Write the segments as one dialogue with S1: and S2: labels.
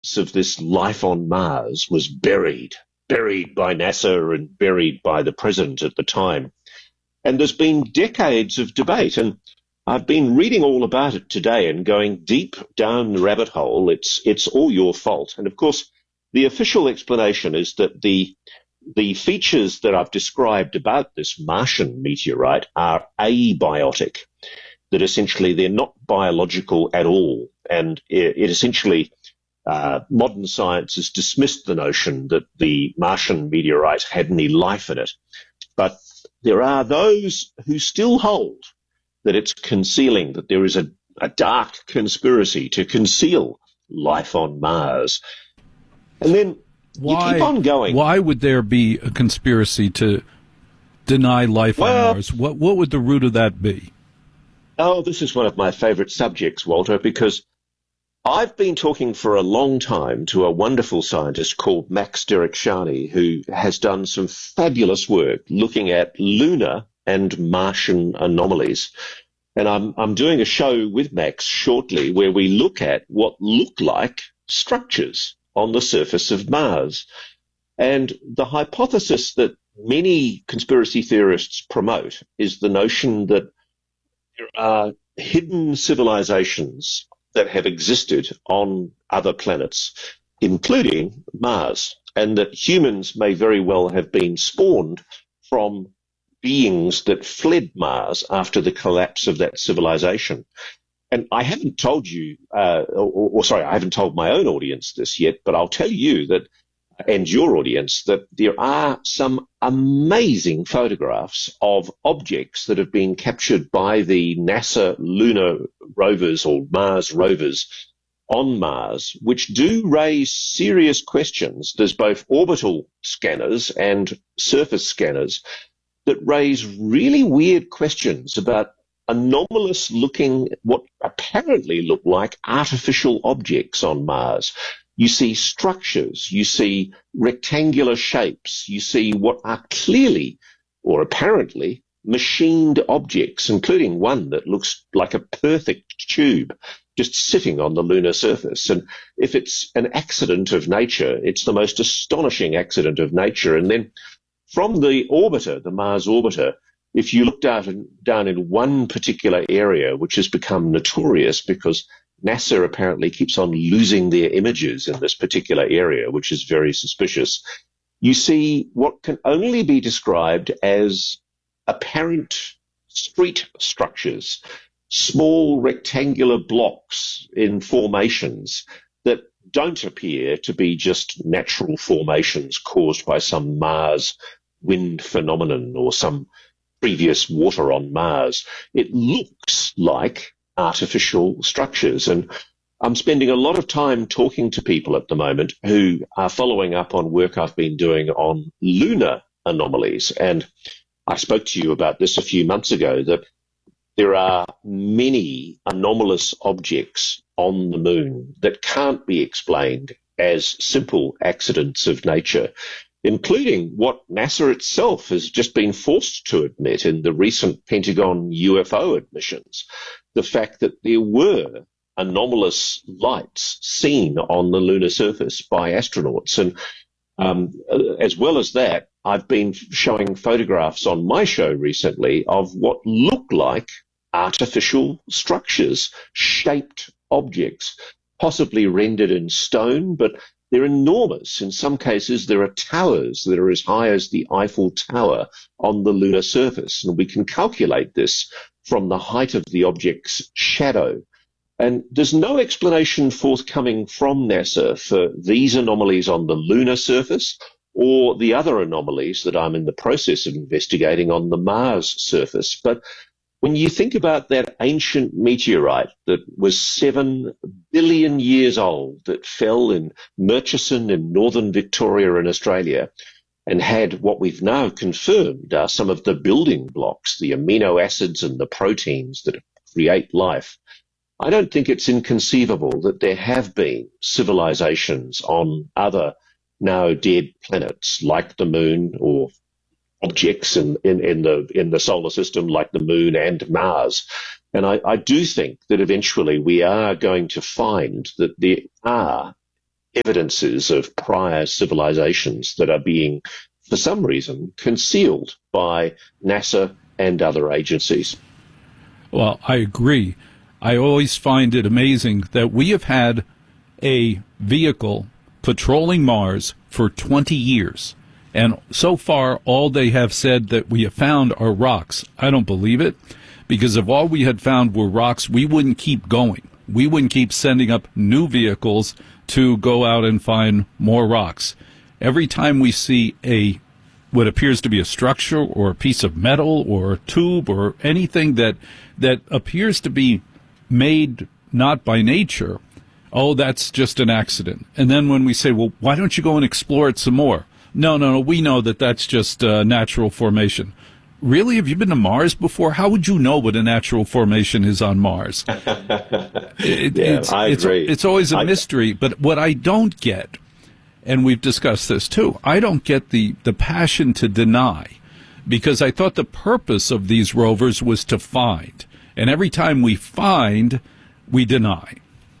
S1: of this life on Mars was buried by NASA and buried by the president at the time. And there's been decades of debate, and I've been reading all about it today and going deep down the rabbit hole. It's all your fault. And of course, the official explanation is that the features that I've described about this Martian meteorite are abiotic, that essentially they're not biological at all. And it essentially, modern science has dismissed the notion that the Martian meteorite had any life in it. But there are those who still hold that it's concealing, that there is a dark conspiracy to conceal life on Mars. And then you keep on going.
S2: Why would there be a conspiracy to deny life on Mars? What would the root of that be?
S1: Oh, this is one of my favorite subjects, Walter, because I've been talking for a long time to a wonderful scientist called Max Derikshani, who has done some fabulous work looking at lunar and Martian anomalies. And I'm doing a show with Max shortly where we look at what look like structures on the surface of Mars. And the hypothesis that many conspiracy theorists promote is the notion that there are hidden civilizations that have existed on other planets, including Mars, and that humans may very well have been spawned from beings that fled Mars after the collapse of that civilization. And I haven't told you, I haven't told my own audience this yet, but I'll tell you that, and your audience, that there are some amazing photographs of objects that have been captured by the NASA lunar rovers or Mars rovers on Mars, which do raise serious questions. There's both orbital scanners and surface scanners that raise really weird questions about anomalous looking, what apparently look like artificial objects on Mars. You see structures, you see rectangular shapes, you see what are clearly or apparently machined objects, including one that looks like a perfect tube just sitting on the lunar surface. And if it's an accident of nature, it's the most astonishing accident of nature. And then from the orbiter, the Mars orbiter, if you look down in one particular area, which has become notorious because NASA apparently keeps on losing their images in this particular area, which is very suspicious, you see what can only be described as apparent street structures, small rectangular blocks in formations that don't appear to be just natural formations caused by some Mars wind phenomenon or some previous water on Mars. It looks like artificial structures. And I'm spending a lot of time talking to people at the moment who are following up on work I've been doing on lunar anomalies. And I spoke to you about this a few months ago, that there are many anomalous objects on the moon that can't be explained as simple accidents of nature, including what NASA itself has just been forced to admit in the recent Pentagon UFO admissions, the fact that there were anomalous lights seen on the lunar surface by astronauts. And as well as that, I've been showing photographs on my show recently of what look like artificial structures, shaped objects, possibly rendered in stone, but they're enormous. In some cases, there are towers that are as high as the Eiffel Tower on the lunar surface, and we can calculate this from the height of the object's shadow. And there's no explanation forthcoming from NASA for these anomalies on the lunar surface or the other anomalies that I'm in the process of investigating on the Mars surface. But when you think about that ancient meteorite that was 7 billion years old, that fell in Murchison in northern Victoria in Australia, and had what we've now confirmed are some of the building blocks, the amino acids and the proteins that create life, I don't think it's inconceivable that there have been civilizations on other now dead planets like the moon, or objects in the solar system like the moon and Mars. And I do think that eventually we are going to find that there are evidences of prior civilizations that are being, for some reason, concealed by NASA and other agencies.
S2: Well, I agree. I always find it amazing that we have had a vehicle patrolling Mars for 20 years. And so far, all they have said that we have found are rocks. I don't believe it, because if all we had found were rocks, we wouldn't keep going. We wouldn't keep sending up new vehicles to go out and find more rocks. Every time we see what appears to be a structure or a piece of metal or a tube or anything that appears to be made not by nature, oh, that's just an accident. And then when we say, well, why don't you go and explore it some more? No, we know that that's just natural formation. Really? Have you been to Mars before? How would you know what a natural formation is on Mars?
S1: I agree.
S2: It's always a mystery. But what I don't get, and we've discussed this too, I don't get the passion to deny, because I thought the purpose of these rovers was to find. And every time we find, we deny.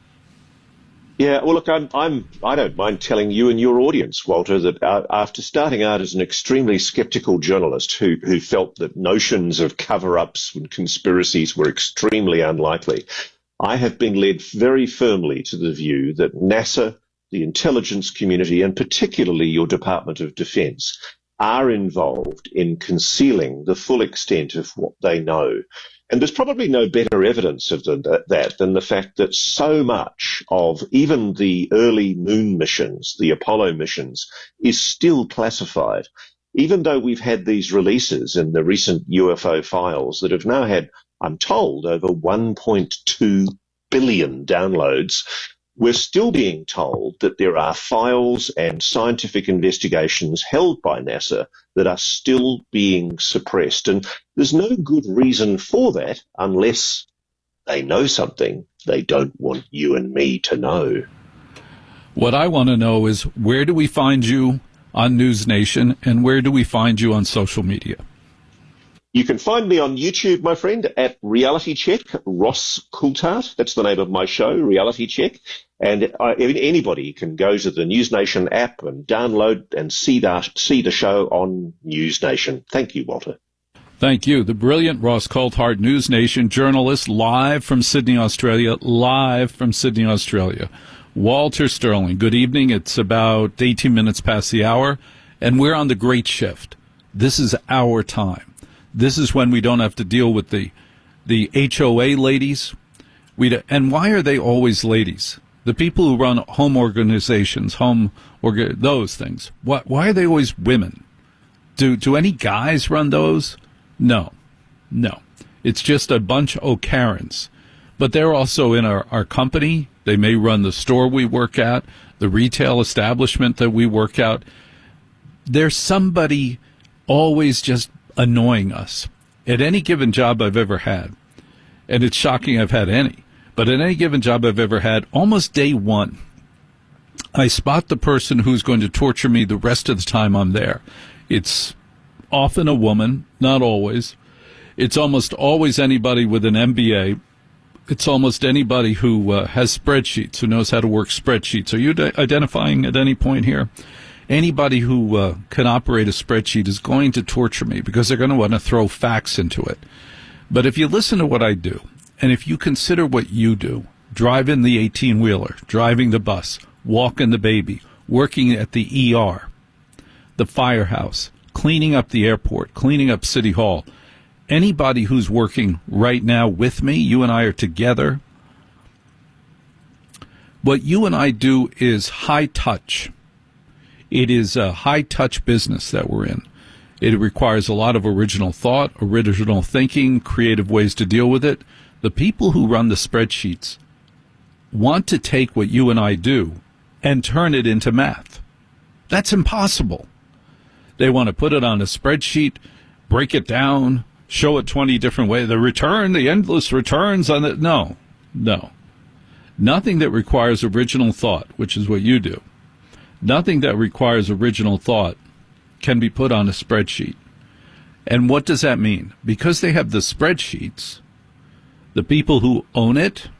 S1: Yeah, well, look, I don't mind telling you and your audience, Walter, that after starting out as an extremely skeptical journalist who felt that notions of cover-ups and conspiracies were extremely unlikely, I have been led very firmly to the view that NASA, the intelligence community, and particularly your Department of Defense, are involved in concealing the full extent of what they know. And there's probably no better evidence of that than the fact that so much of even the early moon missions, the Apollo missions, is still classified. Even though we've had these releases in the recent UFO files that have now had, I'm told, over 1.2 billion downloads, we're still being told that there are files and scientific investigations held by NASA that are still being suppressed. And there's no good reason for that unless they know something they don't want you and me to know.
S2: What I want to know is, where do we find you on News Nation, and where do we find you on social media?
S1: You can find me on YouTube, my friend, at Reality Check, Ross Coulthart. That's the name of my show, Reality Check. And anybody can go to the News Nation app and download and see the show on News Nation. Thank you, Walter.
S2: Thank you. The brilliant Ross Coulthart, News Nation journalist, live from Sydney, Australia. Walter Sterling, good evening. It's about 18 minutes past the hour, and we're on the great shift. This is our time. This is when we don't have to deal with the HOA ladies. And why are they always ladies? The people who run home organizations, those things. Why are they always women? Do any guys run those? No. It's just a bunch of Karens. But they're also in our company. They may run the store we work at, the retail establishment that we work at. There's somebody always just annoying us at any given job I've ever had. And it's shocking I've had any. But at any given job I've ever had, almost day one, I spot the person who's going to torture me the rest of the time I'm there. It's often a woman, not always. It's almost always anybody with an MBA. It's almost anybody who has spreadsheets, who knows how to work spreadsheets. Are you identifying at any point here? Anybody who can operate a spreadsheet is going to torture me because they're going to want to throw facts into it. But if you listen to what I do, and if you consider what you do, driving the 18-wheeler, driving the bus, walking the baby, working at the ER, the firehouse, cleaning up the airport, cleaning up City Hall, anybody who's working right now with me, you and I are together, what you and I do is high touch. It is a high-touch business that we're in. It requires a lot of original thought, original thinking, creative ways to deal with it. The people who run the spreadsheets want to take what you and I do and turn it into math. That's impossible. They want to put it on a spreadsheet, break it down, show it 20 different ways. The endless returns on it. No. Nothing that requires original thought, which is what you do. Nothing that requires original thought can be put on a spreadsheet. And what does that mean? Because they have the spreadsheets, the people who own it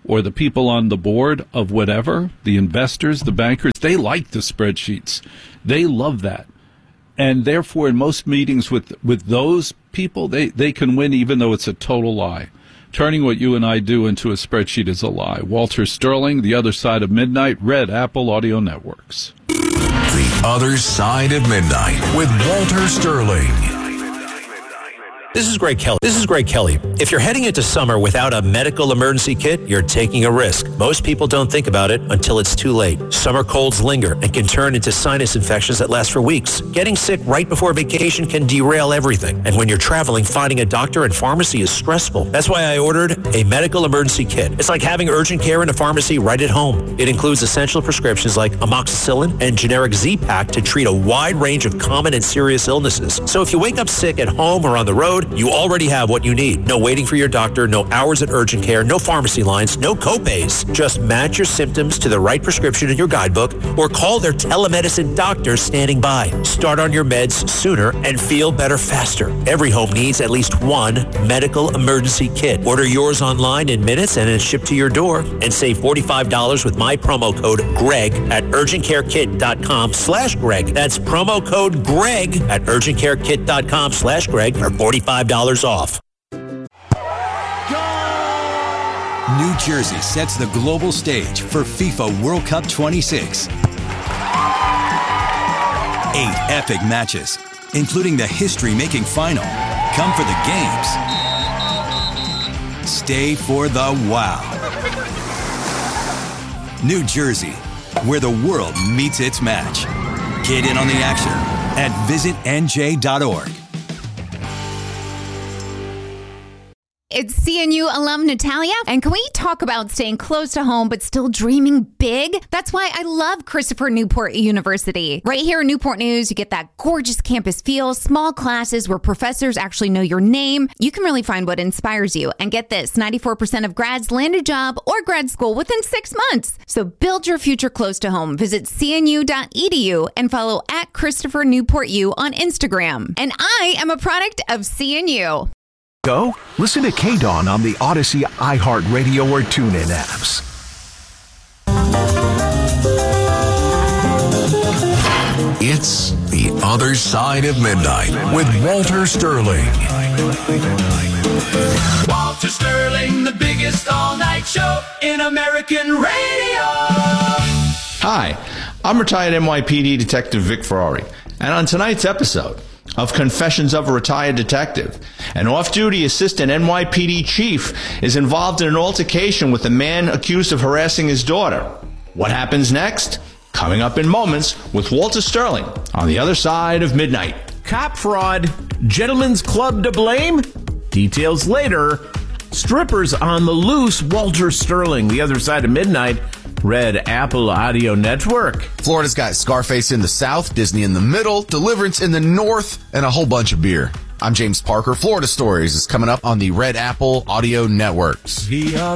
S2: or the people on the board of whatever, the investors, the bankers, they like the spreadsheets. They love that. And therefore, in most meetings with those people, they can win even though it's a total lie. Turning what you and I do into a spreadsheet is a lie. Walter Sterling, The Other Side of Midnight, Red Apple Audio Networks.
S3: The Other Side of Midnight with Walter Sterling.
S4: This is Greg Kelly. If you're heading into summer without a medical emergency kit, you're taking a risk. Most people don't think about it until it's too late. Summer colds linger and can turn into sinus infections that last for weeks. Getting sick right before vacation can derail everything. And when you're traveling, finding a doctor and pharmacy is stressful. That's why I ordered a medical emergency kit. It's like having urgent care in a pharmacy right at home. It includes essential prescriptions like amoxicillin and generic Z-Pak to treat a wide range of common and serious illnesses. So if you wake up sick at home or on the road, you already have what you need. No waiting for your doctor, no hours at urgent care, no pharmacy lines, no copays. Just match your symptoms to the right prescription in your guidebook or call their telemedicine doctor standing by. Start on your meds sooner and feel better faster. Every home needs at least one medical emergency kit. Order yours online in minutes and it's shipped to your door. And save $45 with my promo code GREG at urgentcarekit.com/Greg. That's promo code GREG at urgentcarekit.com/Greg for $45 off.
S5: New Jersey sets the global stage for FIFA World Cup 26. 8 epic matches, including the history-making final. Come for the games. Stay for the wow. New Jersey, where the world meets its match. Get in on the action at visitnj.org.
S6: It's CNU alum Natalia, and can we talk about staying close to home but still dreaming big? That's why I love Christopher Newport University. Right here in Newport News, you get that gorgeous campus feel, small classes where professors actually know your name. You can really find what inspires you. And get this, 94% of grads land a job or grad school within 6 months. So build your future close to home. Visit cnu.edu and follow at Christopher Newport U on Instagram. And I am a product of CNU.
S7: Go? Listen to KDAWN on the Odyssey, iHeartRadio, or TuneIn apps.
S3: It's The Other Side of Midnight with Walter Sterling.
S8: Walter Sterling, the biggest all-night show in American radio.
S9: Hi, I'm retired NYPD Detective Vic Ferrari, and on tonight's episode of Confessions of a Retired Detective, an off-duty assistant NYPD chief is involved in an altercation with a man accused of harassing his daughter. What happens next? Coming up in moments with Walter Sterling on The Other Side of Midnight.
S10: Cop fraud, gentlemen's club to blame? Details later. Strippers on the loose, Walter Sterling, The Other Side of Midnight, Red Apple Audio Network.
S11: Florida's got Scarface in the south, Disney in the middle, Deliverance in the north, and a whole bunch of beer. I'm James Parker. Florida Stories is coming up on the Red Apple Audio Networks.